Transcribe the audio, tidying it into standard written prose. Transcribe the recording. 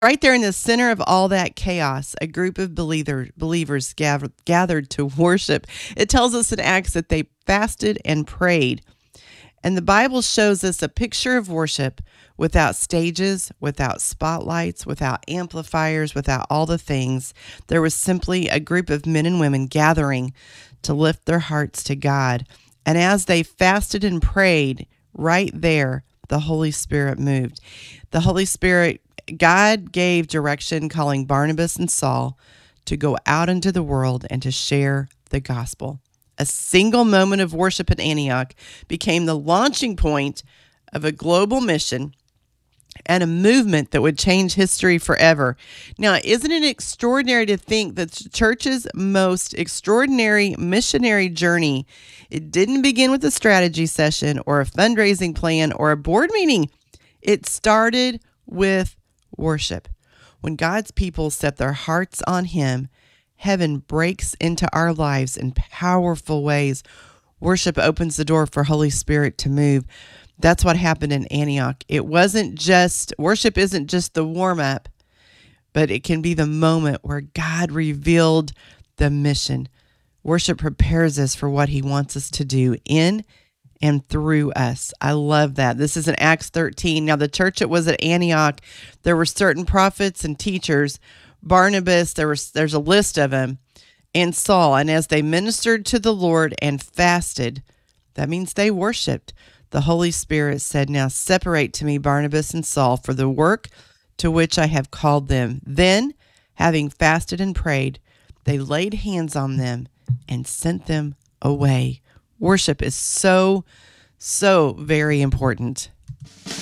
Right there in the center of all that chaos, a group of believers gathered to worship. It tells us in Acts that they fasted and prayed. And the Bible shows us a picture of worship without stages, without spotlights, without amplifiers, without all the things. There was simply a group of men and women gathering to lift their hearts to God. And as they fasted and prayed, right there, the Holy Spirit moved. The Holy Spirit, God gave direction, calling Barnabas and Saul to go out into the world and to share the gospel. A single moment of worship at Antioch became the launching point of a global mission and a movement that would change history forever. Now, isn't it extraordinary to think that the church's most extraordinary missionary journey, it didn't begin with a strategy session or a fundraising plan or a board meeting. It started with worship. When God's people set their hearts on Him, heaven breaks into our lives in powerful ways. Worship opens the door for Holy Spirit to move. That's what happened in Antioch. Worship isn't just the warm-up, but it can be the moment where God revealed the mission. Worship prepares us for what He wants us to do in and through us. I love that. This is in Acts 13. Now, the church that was at Antioch, there were certain prophets and teachers. Barnabas, there's a list of them, and Saul. And as they ministered to the Lord and fasted, that means they worshiped. The Holy Spirit said, "Now separate to me Barnabas and Saul for the work to which I have called them." Then, having fasted and prayed, they laid hands on them and sent them away. Worship is so very important.